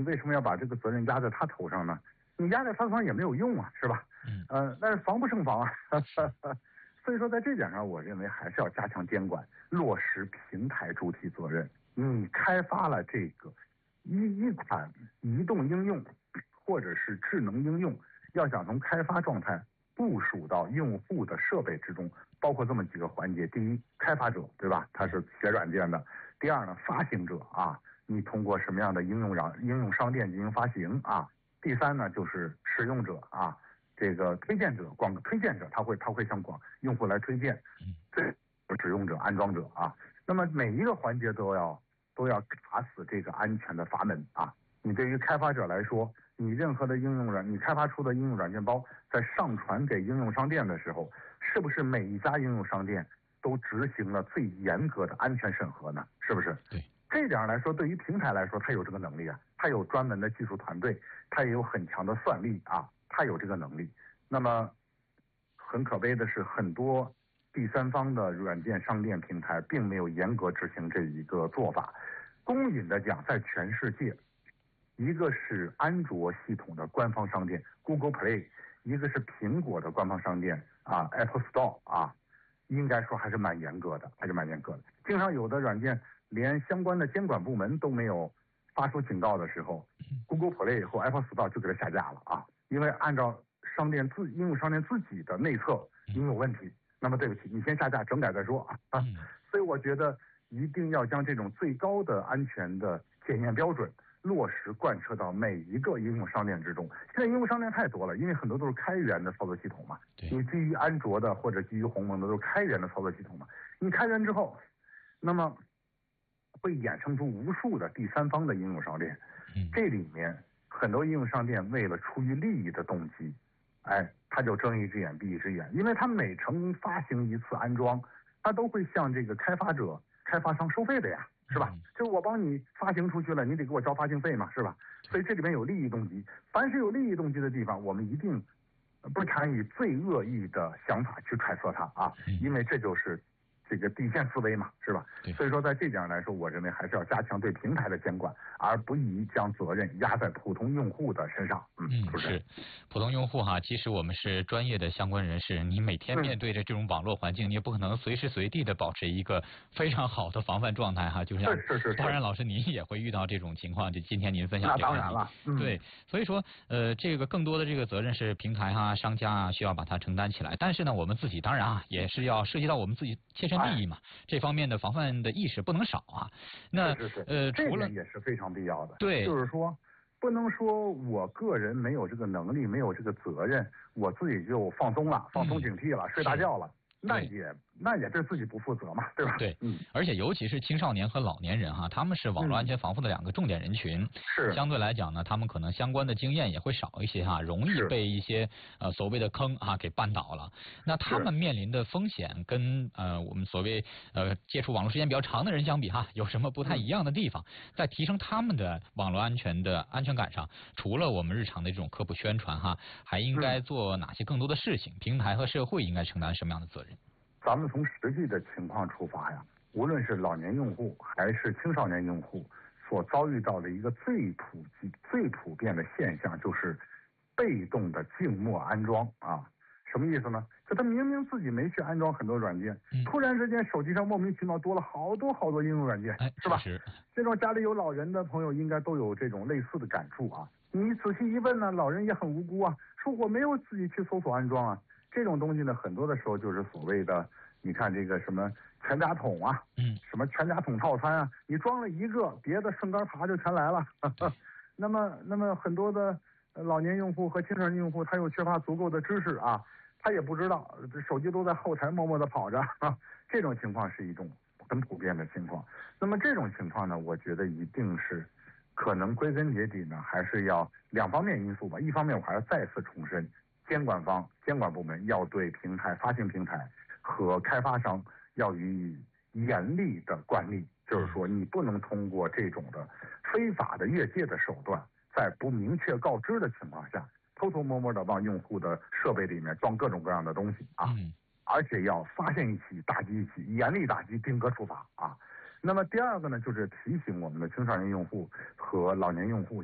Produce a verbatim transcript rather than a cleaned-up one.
为什么要把这个责任压在他头上呢？你压在他头上也没有用啊，是吧？嗯，呃，但是防不胜防啊。所以说，在这点上，我认为还是要加强监管，落实平台主体责任。你开发了这个一一款移动应用或者是智能应用，要想从开发状态部署到用户的设备之中，包括这么几个环节：第一，开发者，对吧？他是写软件的；第二呢，发行者啊，你通过什么样的应用软应用商店进行发行啊；第三呢，就是使用者啊。这个推荐者、广推荐者，他会他会向广用户来推荐，这使用者、安装者啊。那么每一个环节都要都要卡死这个安全的阀门啊。你对于开发者来说，你任何的应用软，你开发出的应用软件包在上传给应用商店的时候，是不是每一家应用商店都执行了最严格的安全审核呢？是不是？ 对。 这一点来说，对于平台来说，它有这个能力啊，它有专门的技术团队，它也有很强的算力啊。他有这个能力，那么很可悲的是，很多第三方的软件商店平台并没有严格执行这一个做法。公允的讲，在全世界，一个是安卓系统的官方商店 Google Play， 一个是苹果的官方商店啊 Apple Store 啊，应该说还是蛮严格的，还是蛮严格的。经常有的软件连相关的监管部门都没有发出警告的时候 ，Google Play 或 Apple Store 就给它下架了啊。因为按照商店自应用商店自己的内测，你有问题，那么对不起，你先下架整改再说啊。所以我觉得一定要将这种最高的安全的检验标准落实贯彻到每一个应用商店之中。现在应用商店太多了，因为很多都是开源的操作系统嘛，你基于安卓的或者基于鸿蒙的都是开源的操作系统嘛。你开源之后，那么会衍生出无数的第三方的应用商店，这里面。很多应用商店为了出于利益的动机，哎，他就睁一只眼闭一只眼，因为他每成发行一次安装，他都会向这个开发者、开发商收费的呀，是吧？就是我帮你发行出去了，你得给我交发行费嘛，是吧？所以这里面有利益动机，凡是有利益动机的地方，我们一定不参与最恶意的想法去揣测它啊，因为这就是这个底线思维嘛，是吧？所以说，在这点来说，我认为还是要加强对平台的监管，而不宜将责任压在普通用户的身上。嗯， 嗯是普通用户哈，即使我们是专业的相关人士，你每天面对着这种网络环境，嗯、你也不可能随时随地的保持一个非常好的防范状态哈。就像是是是， 当然老师您也会遇到这种情况，就今天您分享这个那当然了， 嗯、对，所以说呃，这个更多的这个责任是平台啊、商家啊需要把它承担起来，但是呢，我们自己当然啊也是要涉及到我们自己切身利益嘛。哎这方面的防范的意识不能少啊。那是是是呃，除了这点也是非常必要的。 对， 就是说，不能说我个人没有这个能力，没有这个责任，我自己就放松了，放松警惕了，嗯、睡大觉了。那也那也对自己不负责嘛，对吧？ 对，嗯，而且尤其是青少年和老年人哈，他们是网络安全防护的两个重点人群。嗯、 是相对来讲呢，他们可能相关的经验也会少一些哈，容易被一些呃所谓的坑啊给绊倒了。那他们面临的风险跟呃我们所谓呃接触网络时间比较长的人相比哈，有什么不太一样的地方？嗯、在提升他们的网络安全的安全感上，除了我们日常的这种科普宣传哈，还应该做哪些更多的事情？嗯、平台和社会应该承担什么样的责任？ 咱们从实际的情况出发呀，无论是老年用户还是青少年用户，所遭遇到的一个最普及、最普遍的现象，就是被动的静默安装啊。什么意思呢？就他明明自己没去安装很多软件，嗯、突然之间手机上莫名其妙多了好多好多应用软件， 哎、 是吧？ 是这种家里有老人的朋友应该都有这种类似的感触啊。你仔细一问呢，老人也很无辜啊，说我没有自己去搜索安装啊。这种东西呢，很多的时候就是所谓的，你看这个什么全家桶啊， 嗯， 什么全家桶套餐啊，你装了一个，别的顺杆爬就全来了。呵呵那么，那么很多的老年用户和青少年用户，他又缺乏足够的知识啊，他也不知道，这手机都在后台默默的跑着，啊，这种情况是一种很普遍的情况。那么这种情况呢，我觉得一定是可能归根结底呢，还是要两方面因素吧。一方面，我还要再次重申。监管方、监管部门要对平台、发行平台和开发商要予以严厉的管理，就是说，你不能通过这种的非法的越界的手段，在不明确告知的情况下，偷偷摸摸的往用户的设备里面装各种各样的东西啊，而且要发现一起打击一起，严厉打击，定格处罚啊。那么第二个呢，就是提醒我们的青少年用户和老年用户。